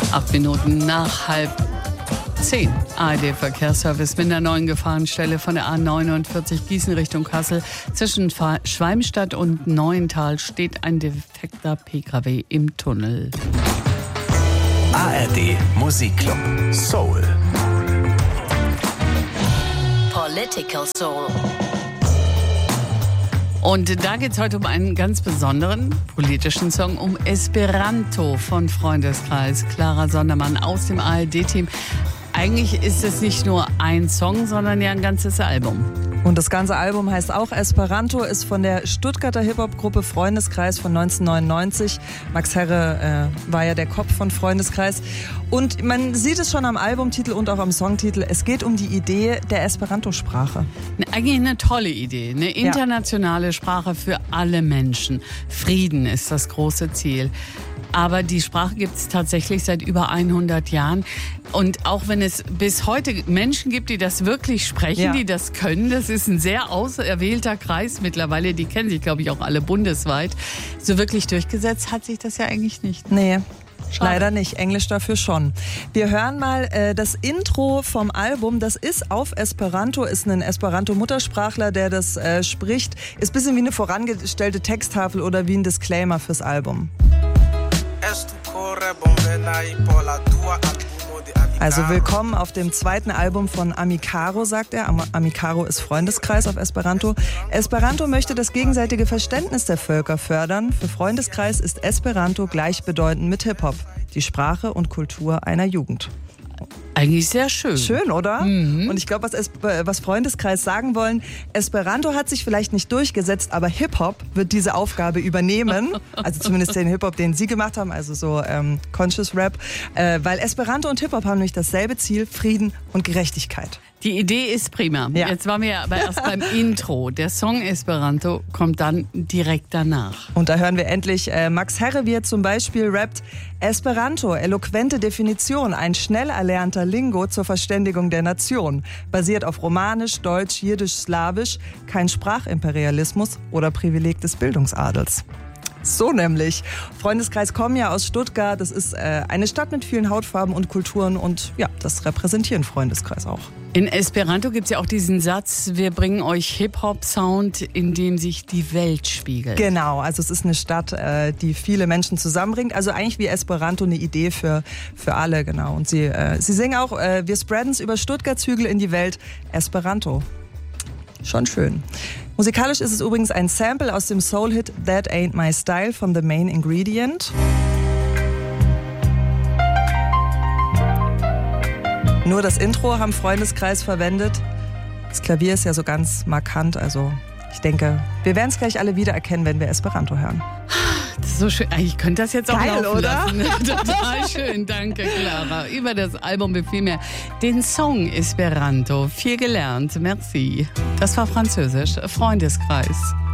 8 Minuten nach 9:30. ARD-Verkehrsservice mit einer neuen Gefahrenstelle von der A49 Gießen Richtung Kassel. Zwischen Schwalmstadt und Neuental steht ein defekter PKW im Tunnel. ARD Musikclub Soul. Political Soul. Und da geht es heute um einen ganz besonderen politischen Song, um Esperanto von Freundeskreis Clara Sondermann aus dem ARD-Team. Eigentlich ist es nicht nur ein Song, sondern ja ein ganzes Album. Und das ganze Album heißt auch Esperanto, ist von der Stuttgarter Hip-Hop-Gruppe Freundeskreis von 1999. Max Herre war ja der Kopf von Freundeskreis. Und man sieht es schon am Albumtitel und auch am Songtitel. Es geht um die Idee der Esperanto-Sprache. Eigentlich eine tolle Idee. Eine internationale Sprache für alle Menschen. Frieden ist das große Ziel. Aber die Sprache gibt es tatsächlich seit über 100 Jahren. Und auch wenn es bis heute Menschen gibt, die das wirklich sprechen, die das können, das ist ein sehr auserwählter Kreis mittlerweile. Die kennen sich, glaube ich, auch alle bundesweit. So wirklich durchgesetzt hat sich das ja eigentlich nicht. Nee. Schade. Leider nicht, Englisch dafür schon. Wir hören mal das Intro vom Album, das ist auf Esperanto, ist ein Esperanto-Muttersprachler, der das spricht. Ist ein bisschen wie eine vorangestellte Texttafel oder wie ein Disclaimer fürs Album. Also willkommen auf dem zweiten Album von Amikaro, sagt er. Amikaro ist Freundeskreis auf Esperanto. Esperanto möchte das gegenseitige Verständnis der Völker fördern. Für Freundeskreis ist Esperanto gleichbedeutend mit Hip-Hop, die Sprache und Kultur einer Jugend. Eigentlich sehr schön. Schön, oder? Mhm. Und ich glaube, was Freundeskreis sagen wollen, Esperanto hat sich vielleicht nicht durchgesetzt, aber Hip-Hop wird diese Aufgabe übernehmen. Also zumindest den Hip-Hop, den sie gemacht haben, also so Conscious Rap. Weil Esperanto und Hip-Hop haben nämlich dasselbe Ziel, Frieden und Gerechtigkeit. Die Idee ist prima. Ja. Jetzt waren wir aber erst beim Intro. Der Song Esperanto kommt dann direkt danach. Und da hören wir endlich Max Herre, wie er zum Beispiel rappt: Esperanto, eloquente Definition, ein schnell erlernter Lingo zur Verständigung der Nation. Basiert auf Romanisch, Deutsch, Jiddisch, Slawisch, kein Sprachimperialismus oder Privileg des Bildungsadels. So nämlich. Freundeskreis kommen ja aus Stuttgart. Das ist eine Stadt mit vielen Hautfarben und Kulturen und ja, das repräsentieren Freundeskreis auch. In Esperanto gibt es ja auch diesen Satz, wir bringen euch Hip-Hop-Sound, in dem sich die Welt spiegelt. Genau, also es ist eine Stadt, die viele Menschen zusammenbringt. Also eigentlich wie Esperanto eine Idee für alle, genau. Und sie singen auch, wir spreaden es über Stuttgarts Hügel in die Welt, Esperanto. Schon schön. Musikalisch ist es übrigens ein Sample aus dem Soul-Hit That Ain't My Style von The Main Ingredient. Nur das Intro haben Freundeskreis verwendet. Das Klavier ist ja so ganz markant, also ich denke, wir werden es gleich alle wiedererkennen, wenn wir Esperanto hören. Das ist so schön. Ich könnte das jetzt auch geil, laufen oder? lassen. Total schön, danke Clara. Über das Album befiel mir den Song Esperanto. Viel gelernt, merci. Das war Französisch, Freundeskreis.